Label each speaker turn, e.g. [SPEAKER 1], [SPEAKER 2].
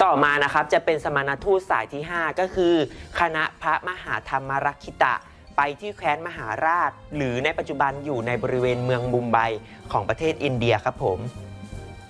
[SPEAKER 1] ต่อมานะครับจะเป็นสมณทูตสายที่ 5 ก็คือคณะพระมหาธรรมรักขิตะไปที่แคว้นมหาราชหรือในปัจจุบันอยู่ในบริเวณเมืองมุมไบของประเทศอินเดียครับผม